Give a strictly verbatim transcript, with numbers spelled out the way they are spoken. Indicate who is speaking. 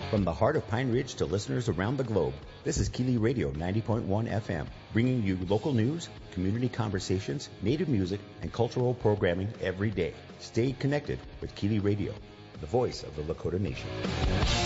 Speaker 1: From the heart of Pine Ridge to listeners around the globe, this is Keeley Radio ninety point one F M, bringing you local news, community conversations, native music, and cultural programming every day. Stay connected with Keeley Radio, the voice of the Lakota Nation.